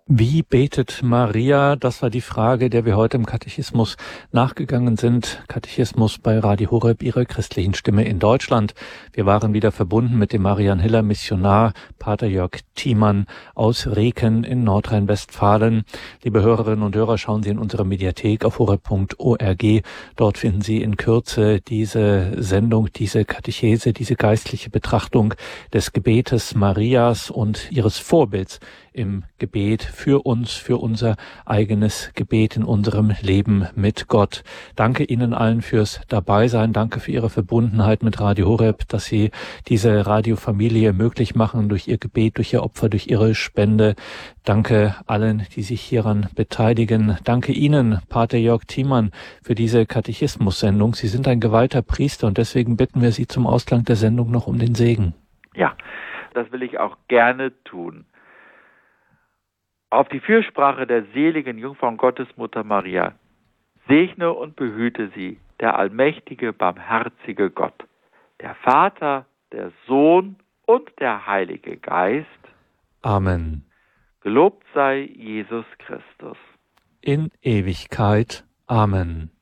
Wie betet Maria? Das war die Frage, der wir heute im Katechismus nachgegangen sind. Katechismus bei Radio Horeb, Ihrer christlichen Stimme in Deutschland. Wir waren wieder verbunden mit dem Marianhiller Missionar, Pater Jörg Thiemann aus Reken in Nordrhein-Westfalen. Liebe Hörerinnen und Hörer, schauen Sie in unsere Mediathek auf horeb.org. Dort finden Sie in Kürze diese Sendung, diese Katechese, diese geistliche Betrachtung des Gebetes Marias und ihres Vorbilds im Gebet für uns, für unser eigenes Gebet in unserem Leben mit Gott. Danke Ihnen allen fürs Dabeisein. Danke für Ihre Verbundenheit mit Radio Horeb, dass Sie diese Radiofamilie möglich machen durch Ihr Gebet, durch Ihr Opfer, durch Ihre Spende. Danke allen, die sich hieran beteiligen. Danke Ihnen, Pater Jörg Thiemann, für diese Katechismus-Sendung. Sie sind ein geweihter Priester und deswegen bitten wir Sie zum Ausklang der Sendung noch um den Segen. Ja, das will ich auch gerne tun. Auf die Fürsprache der seligen Jungfrau und Gottesmutter Maria, segne und behüte sie der allmächtige, barmherzige Gott, der Vater, der Sohn und der Heilige Geist. Amen. Gelobt sei Jesus Christus. In Ewigkeit. Amen.